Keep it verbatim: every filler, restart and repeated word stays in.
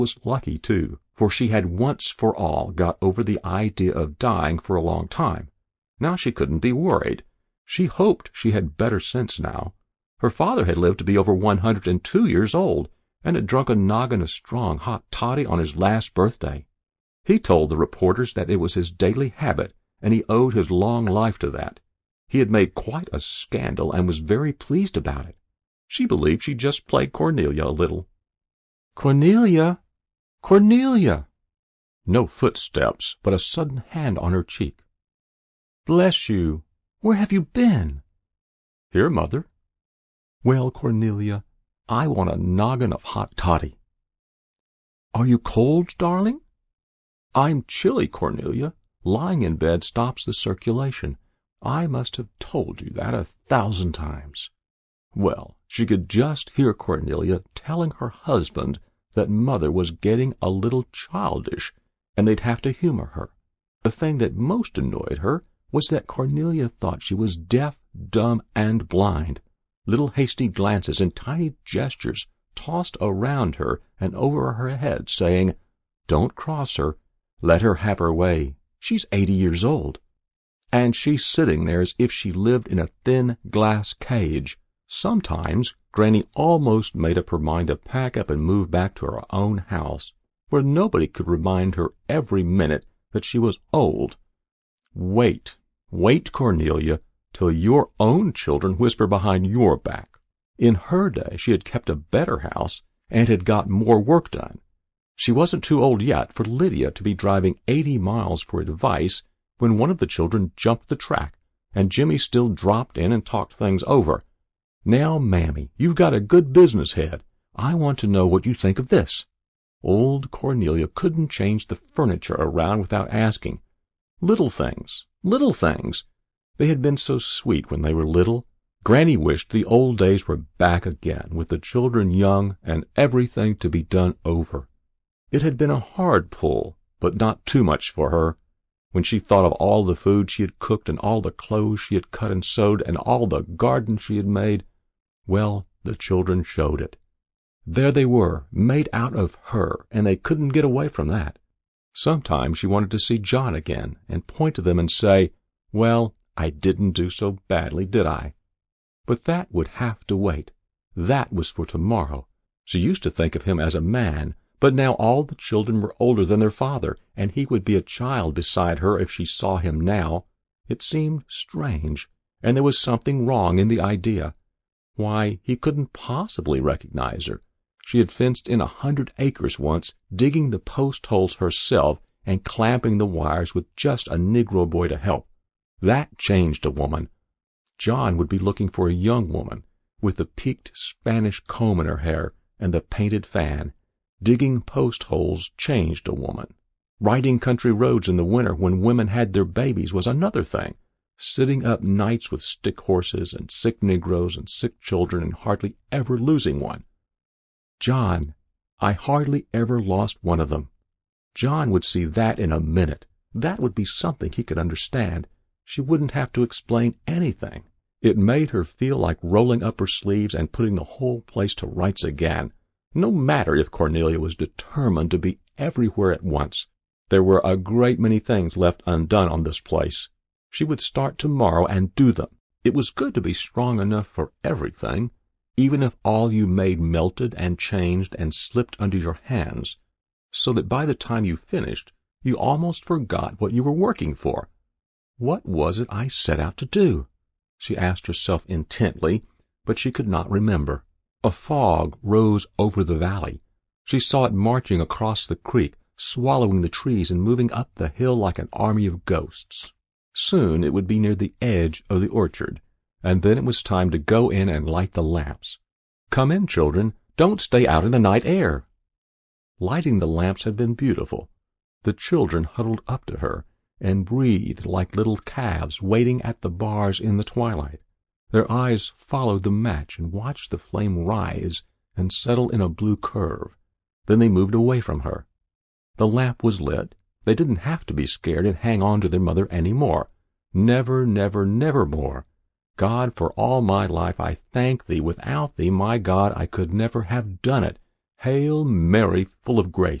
was lucky, too, for she had once for all got over the idea of dying for a long time. Now she couldn't be worried. She hoped she had better sense now. Her father had lived to be over one hundred and two years old, and had drunk a noggin of strong hot toddy on his last birthday. He told the reporters that it was his daily habit, and he owed his long life to that. He had made quite a scandal and was very pleased about it. She believed she just played Cornelia a little. "Cornelia! Cornelia!" No footsteps, but a sudden hand on her cheek. "Bless you! Where have you been?" "Here, Mother." "Well, Cornelia, I want a noggin of hot toddy." "Are you cold, darling?" "I'm chilly, Cornelia. Lying in bed stops the circulation. I must have told you that a thousand times." Well, she could just hear Cornelia telling her husband that Mother was getting a little childish, and they'd have to humor her. The thing that most annoyed her was that Cornelia thought she was deaf, dumb, and blind. Little hasty glances and tiny gestures tossed around her and over her head, saying, "Don't cross her. Let her have her way. She's eighty years old." And she's sitting there as if she lived in a thin glass cage. Sometimes Granny almost made up her mind to pack up and move back to her own house, where nobody could remind her every minute that she was old. Wait, wait, Cornelia, till your own children whisper behind your back. In her day she had kept a better house and had got more work done. She wasn't too old yet for Lydia to be driving eighty miles for advice when one of the children jumped the track, and Jimmy still dropped in and talked things over. "Now, Mammy, you've got a good business head. I want to know what you think of this." Old Cornelia couldn't change the furniture around without asking. Little things, little things. They had been so sweet when they were little. Granny wished the old days were back again, with the children young and everything to be done over. It had been a hard pull, but not too much for her. When she thought of all the food she had cooked and all the clothes she had cut and sewed and all the garden she had made, well, the children showed it. There they were, made out of her, and they couldn't get away from that. Sometimes she wanted to see John again and point to them and say, "Well, I didn't do so badly, did I?" But that would have to wait. That was for tomorrow. She used to think of him as a man, but now all the children were older than their father, and he would be a child beside her if she saw him now. It seemed strange, and there was something wrong in the idea. Why, he couldn't possibly recognize her. She had fenced in a hundred acres once, digging the post holes herself and clamping the wires with just a Negro boy to help. That changed a woman. John would be looking for a young woman, with the peaked Spanish comb in her hair and the painted fan. Digging post holes changed a woman. Riding country roads in the winter when women had their babies was another thing. Sitting up nights with stick horses and sick Negroes and sick children and hardly ever losing one. John, I hardly ever lost one of them. John would see that in a minute. That would be something he could understand. She wouldn't have to explain anything. It made her feel like rolling up her sleeves and putting the whole place to rights again. No matter if Cornelia was determined to be everywhere at once. There were a great many things left undone on this place. She would start tomorrow and do them. It was good to be strong enough for everything, even if all you made melted and changed and slipped under your hands, so that by the time you finished, you almost forgot what you were working for. What was it I set out to do? She asked herself intently, but she could not remember. A fog rose over the valley. She saw it marching across the creek, swallowing the trees and moving up the hill like an army of ghosts. Soon it would be near the edge of the orchard, and then it was time to go in and light the lamps. "Come in, children. Don't stay out in the night air." Lighting the lamps had been beautiful. The children huddled up to her and breathed like little calves waiting at the bars in the twilight. Their eyes followed the match and watched the flame rise and settle in a blue curve. Then they moved away from her. The lamp was lit. They didn't have to be scared and hang on to their mother any more. Never, never, never more. God, for all my life I thank Thee. Without Thee, my God, I could never have done it. Hail Mary, full of grace.